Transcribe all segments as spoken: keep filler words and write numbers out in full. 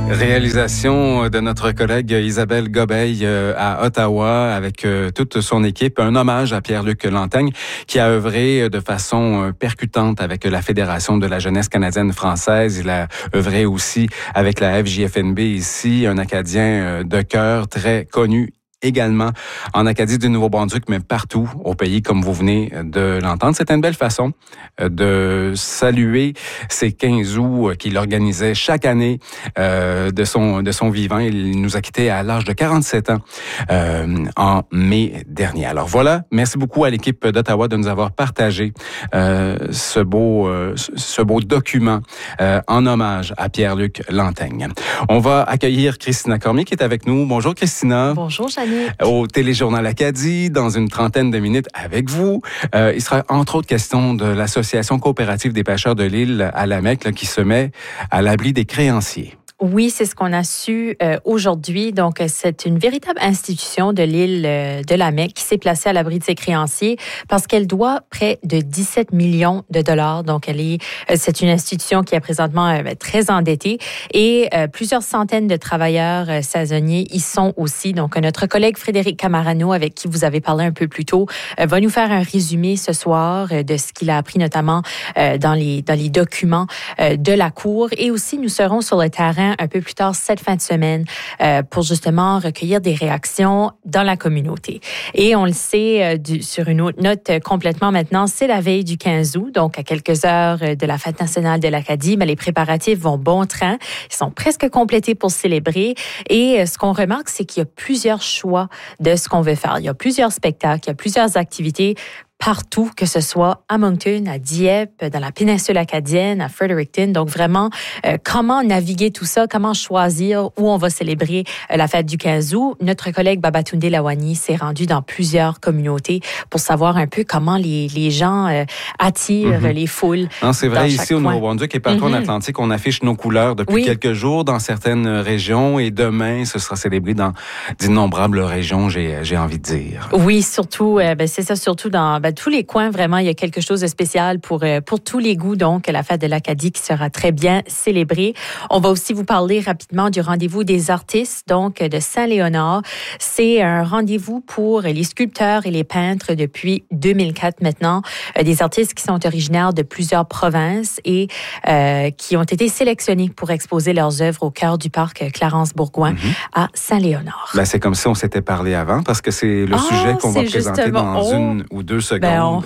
Réalisation de notre collègue Isabelle Gobeil à Ottawa avec toute son équipe. Un hommage à Pierre-Luc Lanteigne qui a œuvré de façon percutante avec la Fédération de la jeunesse canadienne-française. Il a œuvré aussi avec la F J F N B ici, un Acadien de cœur très connu également en Acadie du Nouveau-Brunswick, mais partout au pays, comme vous venez de l'entendre. C'était une belle façon de saluer ces quinze août qu'il organisait chaque année euh, de son de son vivant. Il nous a quittés à l'âge de quarante-sept ans euh, en mai dernier. Alors voilà, merci beaucoup à l'équipe d'Ottawa de nous avoir partagé euh, ce beau euh, ce beau document euh, en hommage à Pierre-Luc Lanteigne. On va accueillir Christina Cormier qui est avec nous. Bonjour Christina. Bonjour Jeannick. Au Téléjournal Acadie, dans une trentaine de minutes avec vous. Euh, il sera entre autres question de l'Association coopérative des pêcheurs de l'île à la Mecque là, qui se met à l'abri des créanciers. Oui, c'est ce qu'on a su euh, aujourd'hui. Donc, c'est une véritable institution de l'île euh, de la Mecque qui s'est placée à l'abri de ses créanciers parce qu'elle doit près de dix-sept millions de dollars. Donc, elle est, euh, c'est une institution qui est présentement euh, très endettée et euh, plusieurs centaines de travailleurs euh, saisonniers y sont aussi. Donc, notre collègue Frédéric Camarano, avec qui vous avez parlé un peu plus tôt, euh, va nous faire un résumé ce soir euh, de ce qu'il a appris notamment euh, dans les dans les documents euh, de la Cour. Et aussi, nous serons sur le terrain un peu plus tard cette fin de semaine euh, pour justement recueillir des réactions dans la communauté. Et on le sait euh, du, sur une autre note euh, complètement maintenant, c'est la veille du quinze août, donc à quelques heures euh, de la fête nationale de l'Acadie, mais les préparatifs vont bon train. Ils sont presque complétés pour célébrer. Et euh, ce qu'on remarque, c'est qu'il y a plusieurs choix de ce qu'on veut faire. Il y a plusieurs spectacles, il y a plusieurs activités partout, que ce soit à Moncton, à Dieppe, dans la péninsule acadienne, à Fredericton. Donc vraiment, euh, comment naviguer tout ça, comment choisir où on va célébrer euh, la fête du quinze août. Notre collègue Babatunde Lawani s'est rendu dans plusieurs communautés pour savoir un peu comment les, les gens euh, attirent mm-hmm. les foules. Non, c'est vrai, ici au Nouveau-Brunswick et partout mm-hmm. en Atlantique, on affiche nos couleurs depuis oui. quelques jours dans certaines régions et demain, ce sera célébré dans d'innombrables régions, j'ai, j'ai envie de dire. Oui, surtout, euh, ben, c'est ça, surtout dans ben, tous les coins, vraiment, il y a quelque chose de spécial pour, pour tous les goûts, donc, la fête de l'Acadie qui sera très bien célébrée. On va aussi vous parler rapidement du rendez-vous des artistes, donc, de Saint-Léonard. C'est un rendez-vous pour les sculpteurs et les peintres depuis deux mille quatre maintenant. Des artistes qui sont originaires de plusieurs provinces et euh, qui ont été sélectionnés pour exposer leurs œuvres au cœur du parc Clarence-Bourgouin mm-hmm. à Saint-Léonard. Ben, c'est comme si on s'était parlé avant, parce que c'est le ah, sujet qu'on va présenter justement. dans oh. une ou deux secondes. Ben, on,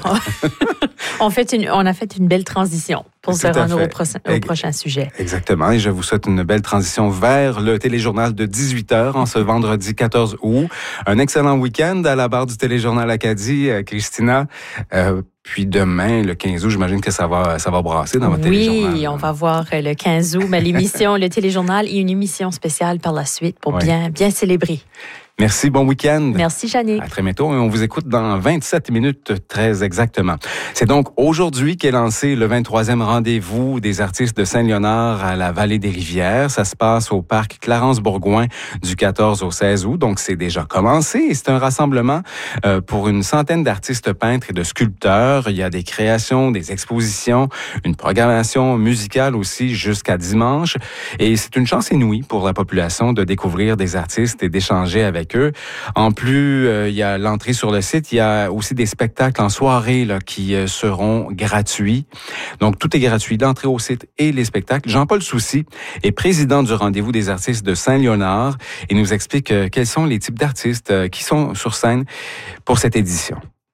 on, fait une, on a fait une belle transition pour se rendre au, pro- au prochain sujet. Exactement. Et je vous souhaite une belle transition vers le téléjournal de dix-huit heures en ce vendredi quatorze août. Un excellent week-end à la barre du téléjournal Acadie, Christina. Euh, Puis demain, le quinze août, j'imagine que ça va, ça va brasser dans votre oui, téléjournal. Oui, on va voir le quinze août, mais l'émission, le téléjournal et une émission spéciale par la suite pour oui. bien, bien célébrer. Merci, bon week-end. Merci, Jeannick. À très bientôt et on vous écoute dans vingt-sept minutes très exactement. C'est donc aujourd'hui qu'est lancé le vingt-troisième rendez-vous des artistes de Saint-Léonard à la Vallée des Rivières. Ça se passe au parc Clarence-Bourgouin du quatorze au seize août. Donc, c'est déjà commencé et c'est un rassemblement euh, pour une centaine d'artistes peintres et de sculpteurs. Il y a des créations, des expositions, une programmation musicale aussi jusqu'à dimanche. Et c'est une chance inouïe pour la population de découvrir des artistes et d'échanger avec eux. En plus, euh, il y a l'entrée sur le site. Il y a aussi des spectacles en soirée là, qui euh, seront gratuits. Donc, tout est gratuit, l'entrée au site et les spectacles. Jean-Paul Soucy est président du Rendez-vous des artistes de Saint-Léonard et nous explique euh, quels sont les types d'artistes euh, qui sont sur scène pour cette édition.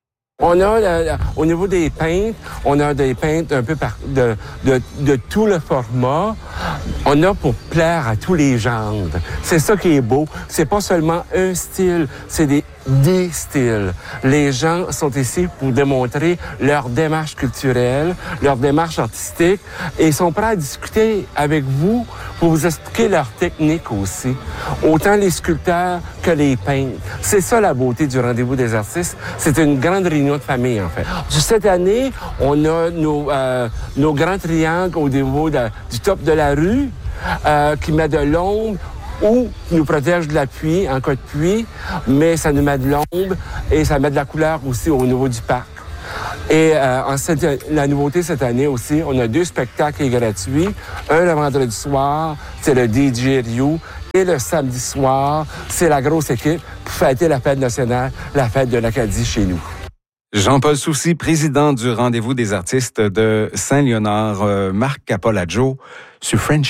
On a, la, la, au niveau des peintres, on a des peintres un peu par, de, de, de tout le format. On a pour plaire à tous les genres. C'est ça qui est beau. C'est pas seulement un style, c'est des, des styles. Les gens sont ici pour démontrer leur démarche culturelle, leur démarche artistique et sont prêts à discuter avec vous pour vous expliquer leur technique aussi. Autant les sculpteurs que les peintres. C'est ça la beauté du Rendez-vous des artistes. C'est une grande réunion de famille, en fait. Cette année, on a nos, euh, nos grands triangles au niveau de, du top de la rue euh, qui met de l'ombre ou qui nous protège de la pluie, en cas de pluie, mais ça nous met de l'ombre et ça met de la couleur aussi au niveau du parc. Et euh, en cette, la nouveauté cette année aussi, on a deux spectacles gratuits. Un le vendredi soir, c'est le D J Ryu. Et le samedi soir, c'est la grosse équipe pour fêter la fête nationale, la fête de l'Acadie chez nous. Jean-Paul Soucy, président du Rendez-vous des artistes de Saint-Léonard, euh, Marc Capolaggio sur French.